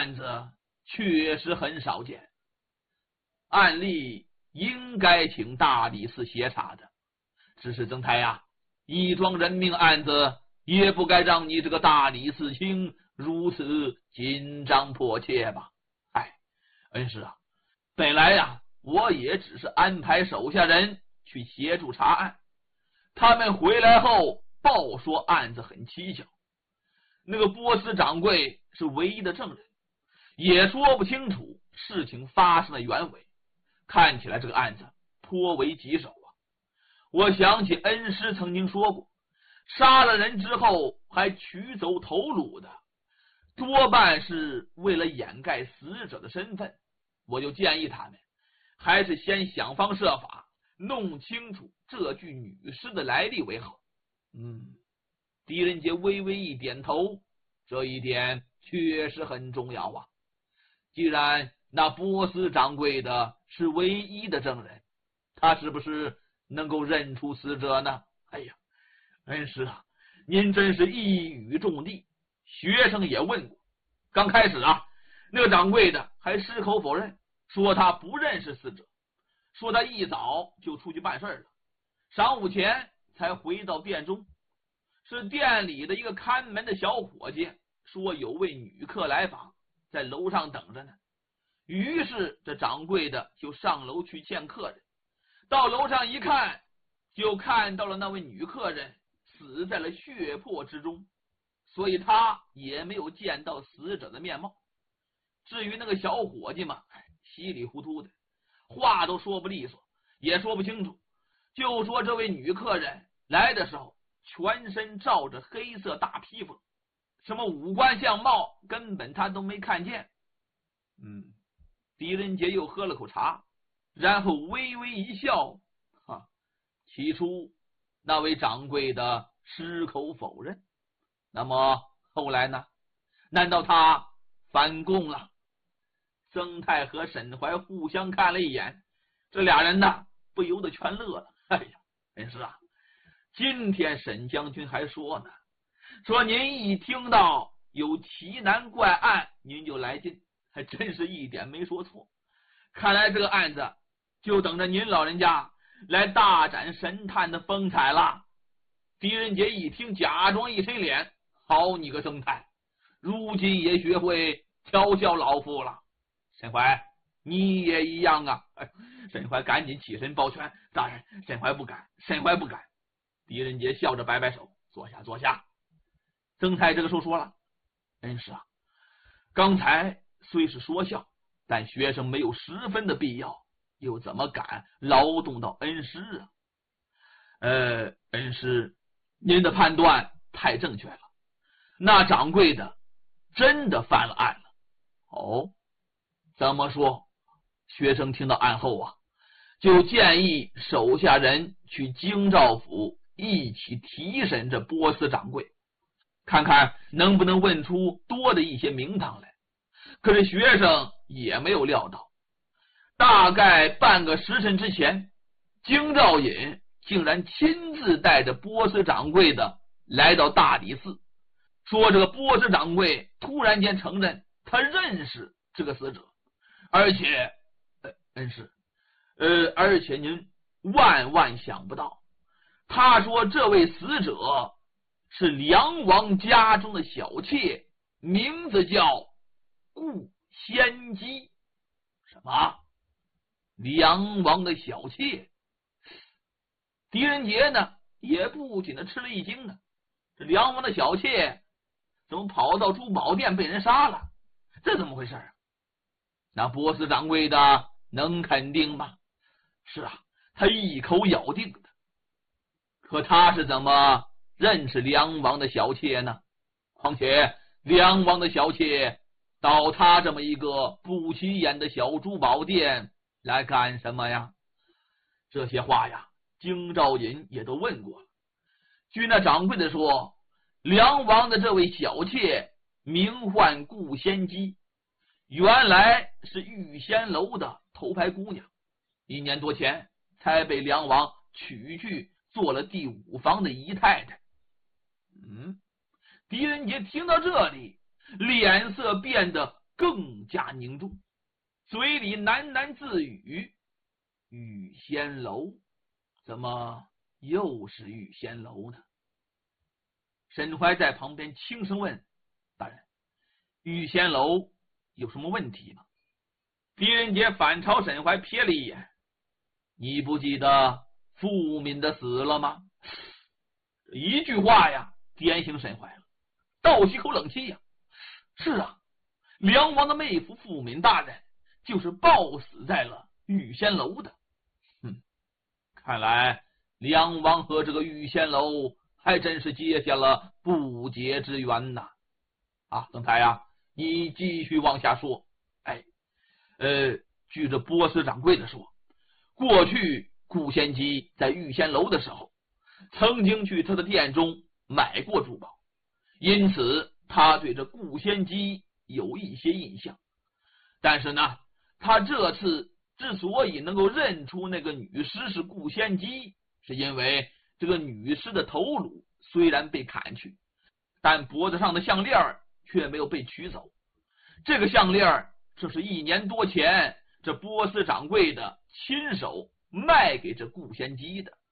案子确实很少见，案例应该请大理寺协查的。只是曾太呀，一桩人命案子也不该让你这个大理寺卿如此紧张迫切吧？哎，恩师啊，本来呀，我也只是安排手下人去协助查案，他们回来后报说案子很蹊跷，那个波斯掌柜是唯一的证人，也说不清楚事情发生的原委，看起来这个案子颇为棘手啊。我想起恩师曾经说过，杀了人之后还取走头颅的，多半是为了掩盖死者的身份。我就建议他们还是先想方设法弄清楚这具女尸的来历为好。狄仁杰微微一点头，这一点确实很重要啊。既然那波斯掌柜的是唯一的证人，他是不是能够认出死者呢？哎呀，恩师啊，您真是一语中的。学生也问过，刚开始啊，那个掌柜的还矢口否认，说他不认识死者，说他一早就出去办事了，晌午前才回到店中。是店里的一个看门的小伙计说有位女客来访，在楼上等着呢。于是这掌柜的就上楼去见客人，到楼上一看，就看到了那位女客人死在了血泊之中，所以他也没有见到死者的面貌。至于那个小伙计嘛，稀里糊涂的，话都说不利索，也说不清楚，就说这位女客人来的时候全身罩着黑色大披风，什么五官相貌根本他都没看见。狄仁杰又喝了口茶，然后微微一笑，起初那位掌柜的矢口否认，那么后来呢？难道他反供了？曾泰和沈怀互相看了一眼，这俩人呢不由得全乐了。哎呀，恩师啊，今天沈将军还说呢，说您一听到有奇难怪案您就来劲，还真是一点没说错。看来这个案子就等着您老人家来大展神探的风采了。狄仁杰一听，假装一伸脸，好你个曾泰，如今也学会调笑老夫了。沈怀，你也一样啊！沈怀赶紧起身抱拳，大人，沈怀不敢，沈怀不敢。狄仁杰笑着摆摆手，坐下坐下。曾泰这个时候说了，恩师啊，刚才虽是说笑，但学生没有十分的必要，又怎么敢劳动到恩师啊？恩师，您的判断太正确了，那掌柜的真的犯了案了。哦，怎么说？学生听到案后啊，就建议手下人去京兆府一起提审这波斯掌柜，看看能不能问出多的一些名堂来。可是学生也没有料到，大概半个时辰之前，京兆尹竟然亲自带着波斯掌柜的来到大理寺，说这个波斯掌柜突然间承认他认识这个死者，而且恩师，而且您万万想不到，他说这位死者是梁王家中的小妾，名字叫顾仙姬。什么？梁王的小妾？狄仁杰呢也不仅的吃了一惊啊，这梁王的小妾怎么跑到珠宝店被人杀了？这怎么回事啊？那波斯掌柜的能肯定吗？是啊，他一口咬定的。可他是怎么认识梁王的小妾呢？况且梁王的小妾到他这么一个不起眼的小珠宝店来干什么呀？这些话呀，京兆尹也都问过了。据那掌柜的说，梁王的这位小妾名唤顾仙姬，原来是玉仙楼的头牌姑娘，1年多前才被梁王娶去做了第5房的姨太太。狄仁杰听到这里，脸色变得更加凝重，嘴里喃喃自语：玉仙楼，怎么又是玉仙楼呢？沈怀在旁边轻声问：大人，玉仙楼有什么问题吗？狄仁杰反朝沈怀瞥了一眼：你不记得傅敏的死了吗？一句话呀，点醒沈怀了，倒吸口冷气呀。是啊，梁王的妹夫傅敏大人就是暴死在了玉仙楼的。看来梁王和这个玉仙楼还真是结下了不解之缘呐。曾台呀，你继续往下说。据这波斯掌柜的说，过去顾仙姬在玉仙楼的时候，曾经去他的店中买过珠宝，因此他对这顾仙姬有一些印象。但是呢，他这次之所以能够认出那个女尸是顾仙姬，是因为这个女尸的头颅虽然被砍去，但脖子上的项链却没有被取走。这个项链这是1年多前这波斯掌柜的亲手卖给这顾仙姬的。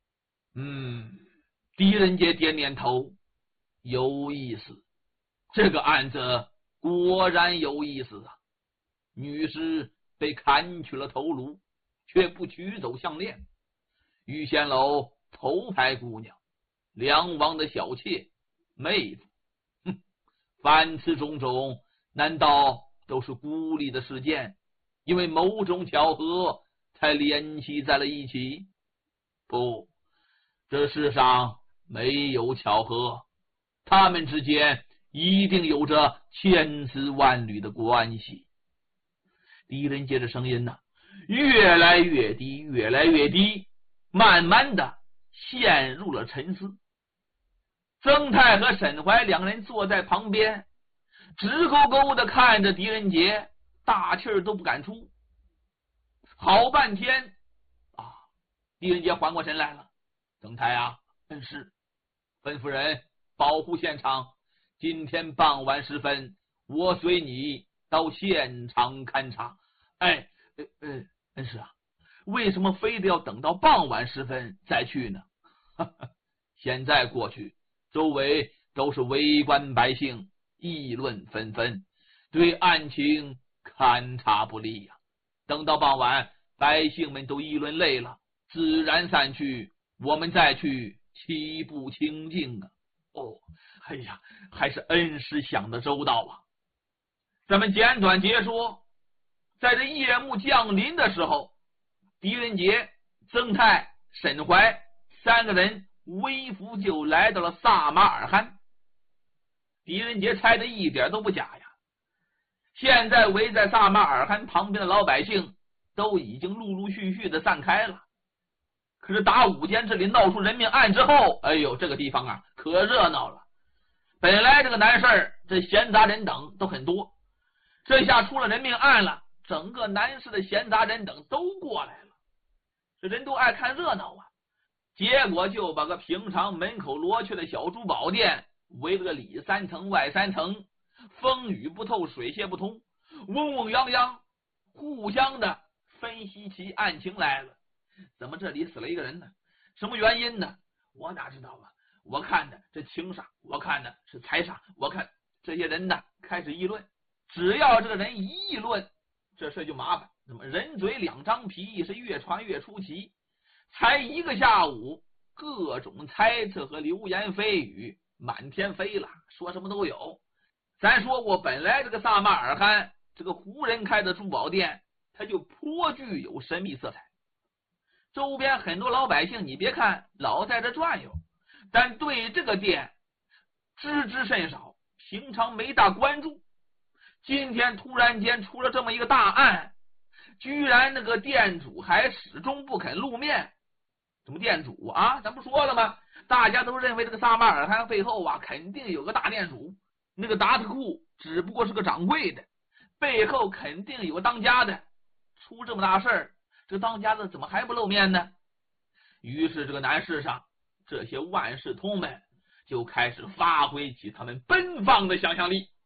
狄仁杰点点头，有意思，这个案子果然有意思啊。女尸被砍去了头颅，却不取走项链。玉仙楼头牌姑娘，梁王的小妾妹夫，凡此种种，难道都是孤立的事件，因为某种巧合才联系在了一起？不，这世上没有巧合，他们之间一定有着千丝万缕的关系。狄仁杰的声音越来越低，越来越低，慢慢的陷入了沉思。曾泰和沈怀两人坐在旁边，直勾勾的看着狄仁杰，大气儿都不敢出。好半天狄仁杰缓过神来了：曾泰恩师，吩咐人保护现场，今天傍晚时分，我随你到现场勘察。恩师为什么非得要等到傍晚时分再去呢？现在过去，周围都是围观百姓，议论纷纷，对案情勘察不利呀。等到傍晚，百姓们都议论累了，自然散去，我们再去，岂不清静啊？还是恩师想的周到啊。咱们简短截说，在这夜幕降临的时候，狄仁杰、曾泰、沈怀3个人微服就来到了撒马尔罕。狄仁杰猜的一点都不假呀。现在围在撒马尔罕旁边的老百姓都已经陆陆续续的散开了。可是打午间这里闹出人命案之后，这个地方可热闹了。本来这个南市这闲杂人等都很多，这下出了人命案了，整个南市的闲杂人等都过来了。这人都爱看热闹结果就把个平常门口罗雀的小珠宝店围了个里3层外3层，风雨不透，水泄不通，嗡嗡泱泱，互相的分析起案情来了。怎么这里死了一个人呢？什么原因呢？我哪知道我看的这情杀，我看的是财杀，我看这些人开始议论。只要这个人一议论，这事就麻烦。怎么人嘴两张皮，是越传越出奇。才1个下午，各种猜测和流言蜚语满天飞了，说什么都有。咱说过，本来这个撒马尔罕这个胡人开的珠宝店，它就颇具有神秘色彩。周边很多老百姓，你别看老在这转悠，但对这个店知之甚少，平常没大关注。今天突然间出了这么一个大案，居然那个店主还始终不肯露面。什么店主咱不说了吗？大家都认为这个撒马尔罕背后肯定有个大店主，那个达特库只不过是个掌柜的，背后肯定有个当家的。出这么大事儿，这当家的怎么还不露面呢？于是这个南市上这些万事通们就开始发挥起他们奔放的想象力。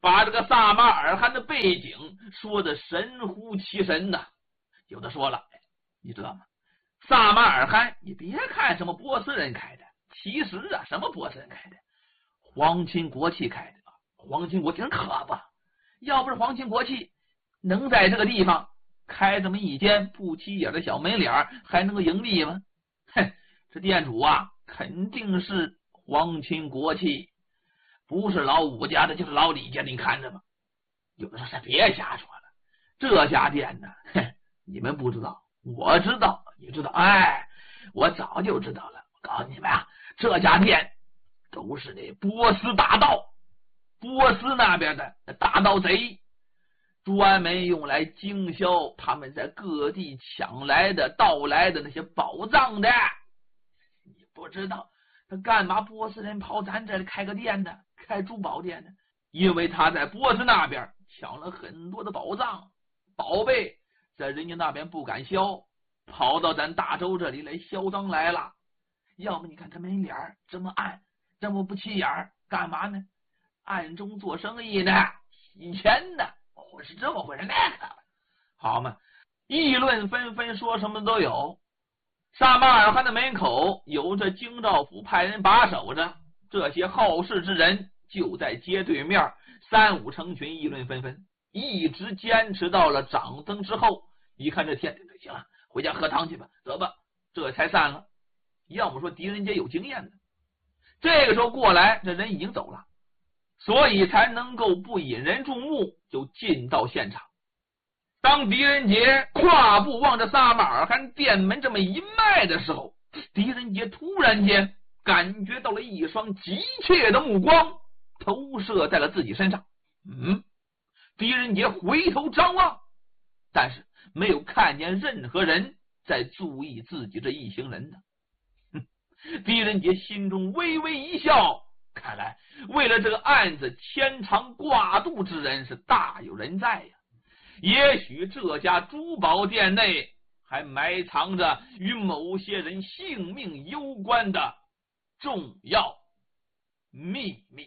把这个撒马尔罕的背景说得神乎其神呐。有的说了，你知道吗？撒马尔罕，你别看什么波斯人开的，其实啊，什么波斯人开的，皇亲国戚开的。皇亲国戚可不，要不是皇亲国戚，能在这个地方开这么一间不起眼的小门脸，还能够盈利吗？哼，这店主啊，肯定是皇亲国戚，不是老武家的，就是老李家的，你看着吧。有的说别瞎说了，这家店呢，你们不知道，我知道，你知道，我早就知道了。我告诉你们啊，这家店都是那波斯大盗，波斯那边的大盗贼，专门用来经销他们在各地抢来的盗来的那些宝藏的。你不知道他干嘛波斯人跑咱这里开个店呢，开珠宝店呢？因为他在波斯那边抢了很多的宝藏宝贝，在人家那边不敢销，跑到咱大周这里来销赃来了。要么你看他门脸这么暗，这么不起眼，干嘛呢？暗中做生意呢，洗钱的。是这么回事，那个好嘛，议论纷纷，说什么都有。撒马尔罕的门口有着京兆府派人把守着，这些好事之人就在街对面，三五成群，议论纷纷，一直坚持到了掌灯之后。一看这天，行了，回家喝汤去吧，走吧，这才散了。要么说狄仁杰有经验的，这个时候过来，这人已经走了，所以才能够不引人注目，就进到现场。当狄仁杰跨步望着撒马尔罕店门这么一迈的时候，狄仁杰突然间感觉到了一双急切的目光投射在了自己身上。狄仁杰回头张望，但是没有看见任何人在注意自己这一行人呢。狄仁杰心中微微一笑，看来为了这个案子牵肠挂肚之人是大有人在呀。也许这家珠宝店内还埋藏着与某些人性命攸关的重要秘密。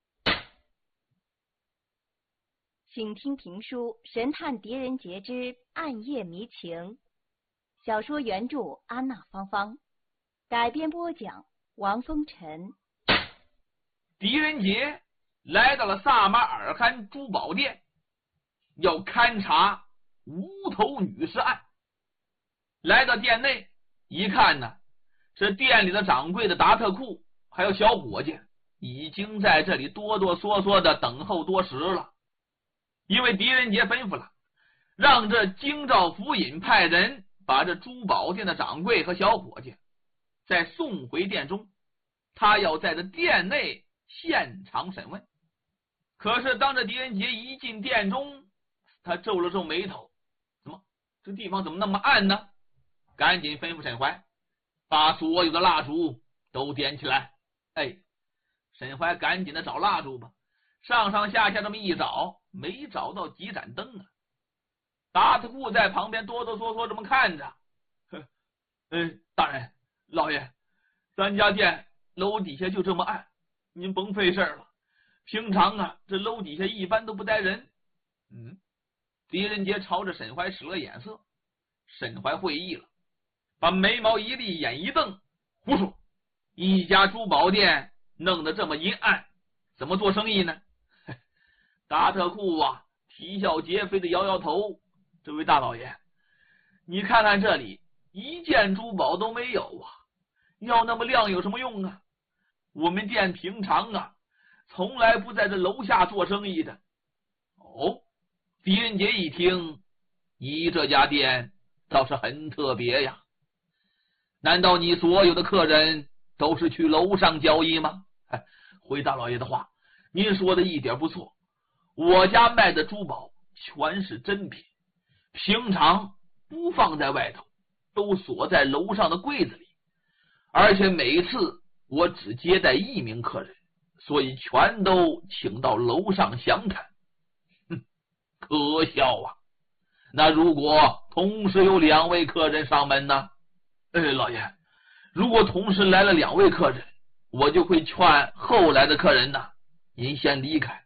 请听评书《神探狄仁杰之暗夜迷情》，小说原著安娜芳芳，改编播讲王风尘。 狄仁杰来到了撒马尔罕珠宝店，要勘察无头女尸案。来到店内一看呢，这店里的掌柜的达特库还有小伙计已经在这里哆哆嗦嗦的等候多时了。因为狄仁杰吩咐了，让这京兆府尹派人把这珠宝店的掌柜和小伙计再送回店中，他要在这店内现场审问。可是当这狄仁杰一进店中，他皱了皱眉头，这地方怎么那么暗呢？赶紧吩咐沈怀，把所有的蜡烛都点起来。沈怀赶紧的找蜡烛吧，上上下下这么一找，没找到几盏灯啊。达特库在旁边哆哆嗦嗦这么看着。大人老爷，咱家店楼底下就这么暗，您甭费事了，平常啊这楼底下一般都不待人。狄仁杰朝着沈怀使了眼色，沈怀会意了，把眉毛一立，眼一瞪，胡说，一家珠宝店弄得这么阴暗，怎么做生意呢？达特库啊啼笑皆非的摇摇头，这位大老爷，你看看这里一件珠宝都没有啊，要那么亮有什么用啊？我们店平常啊从来不在这楼下做生意的。狄仁杰一听，你这家店倒是很特别呀，难道你所有的客人都是去楼上交易吗？回大老爷的话，您说的一点不错，我家卖的珠宝全是真品，平常不放在外头，都锁在楼上的柜子里，而且每次我只接待一名客人，所以全都请到楼上详谈。可笑啊，那如果同时有2位客人上门呢？老爷，如果同时来了2位客人，我就会劝后来的客人呢，您先离开，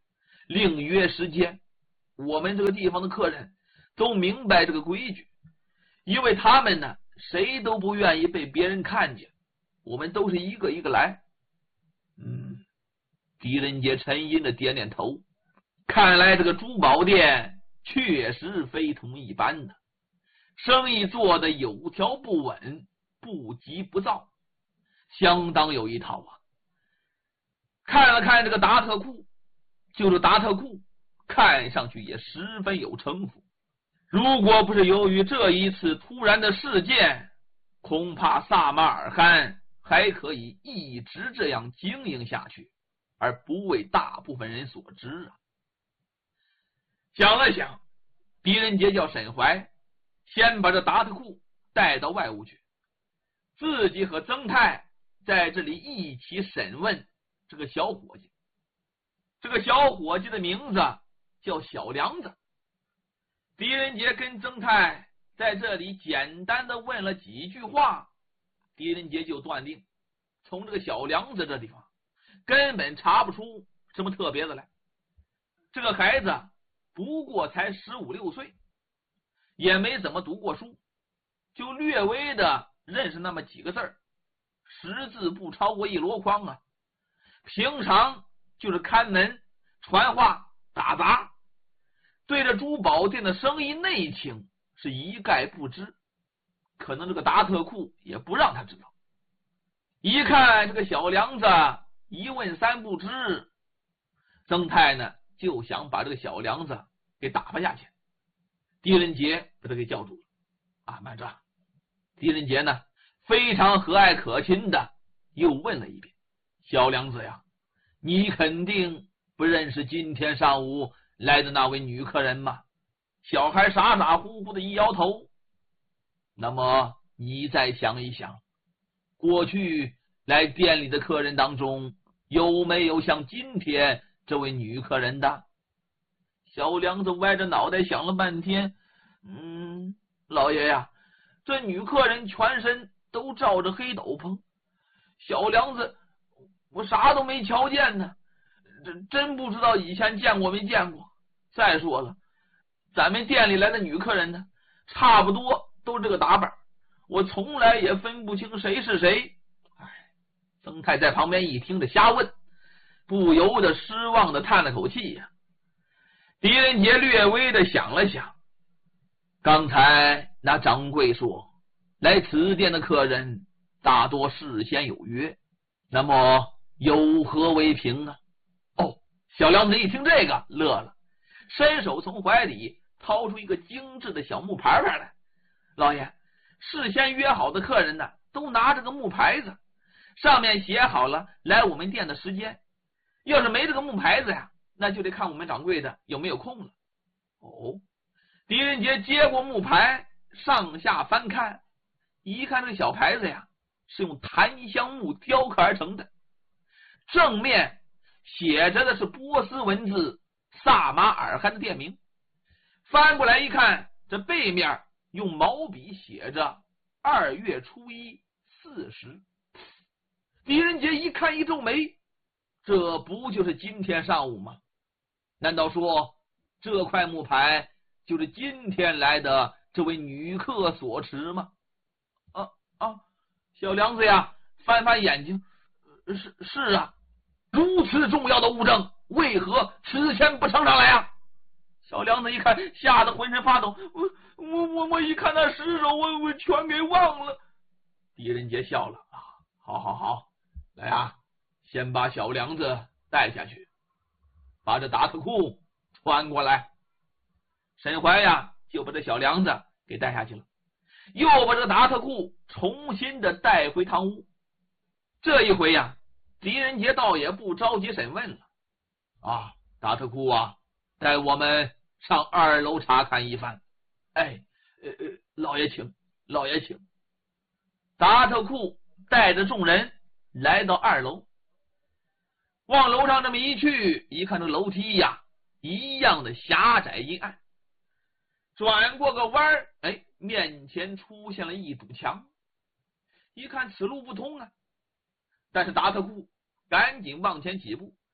另约时间。我们这个地方的客人都明白这个规矩，因为他们呢谁都不愿意被别人看见，我们都是一个一个来。狄仁杰沉吟着点点头，看来这个珠宝店确实非同一般的，生意做得有条不紊，不急不躁，相当有一套啊。看了看这个达特库，就是达特库看上去也十分有城府，如果不是由于这一次突然的事件，恐怕萨马尔罕还可以一直这样经营下去，而不为大部分人所知啊。想了想，狄仁杰叫沈怀先把这达特库带到外屋去，自己和曾泰在这里一起审问这个小伙计。这个小伙计的名字叫小梁子。狄仁杰跟曾泰在这里简单的问了几句话，狄仁杰就断定从这个小梁子这地方根本查不出什么特别的来。这个孩子不过才15、16岁，也没怎么读过书，就略微的认识那么几个字儿，识字不超过1箩筐啊。平常就是看门、传话、打杂，对着珠宝店的生意内情是一概不知，可能这个达特库也不让他知道。一看这个小梁子一问三不知，曾泰呢就想把这个小梁子给打发下去。狄仁杰把他给叫住了。啊，慢着！狄仁杰呢非常和蔼可亲的又问了一遍：小梁子呀，你肯定不认识今天上午来的那位女客人吗？小孩傻傻乎乎的一摇头。那么你再想一想，过去来店里的客人当中有没有像今天这位女客人的？小梁子歪着脑袋想了半天，老爷呀，这女客人全身都罩着黑斗篷，小梁子我啥都没瞧见呢，真不知道以前见过没见过。再说了，咱们店里来的女客人呢，差不多都这个打扮，我从来也分不清谁是谁。曾泰在旁边一听着瞎问，不由得失望的叹了口气呀。狄仁杰略微的想了想，刚才那掌柜说来此店的客人大多事先有约，那么有何为凭啊？小梁子一听这个乐了，伸手从怀里掏出一个精致的小木牌牌来。老爷，事先约好的客人呢，都拿着个木牌子，上面写好了来我们店的时间，要是没这个木牌子呀，那就得看我们掌柜的有没有空了。狄仁杰接过木牌，上下翻看，一看这个小牌子呀，是用檀香木雕刻而成的，正面写着的是波斯文字萨马尔罕的店名，翻过来一看，这背面用毛笔写着2月初1 4时。狄仁杰一看一皱眉，这不就是今天上午吗？难道说这块木牌就是今天来的这位女客所持吗？小梁子呀翻翻眼睛，是啊，如此重要的物证，为何此前不呈上来啊？小梁子一看，吓得浑身发抖，我一看那尸首，我全给忘了。狄仁杰笑了，好，来啊，先把小梁子带下去，把这达特库穿过来。沈怀呀就把这小梁子给带下去了，又把这达特库重新的带回堂屋。这一回呀，狄仁杰倒也不着急审问了。达特库啊，带我们上2楼查看一番。老爷请。达特库带着众人来到2楼，往楼上这么一去，一看这楼梯呀，一样的狭窄阴暗。转过个弯儿，面前出现了一堵墙，一看此路不通啊，但是达特库赶紧往前几步，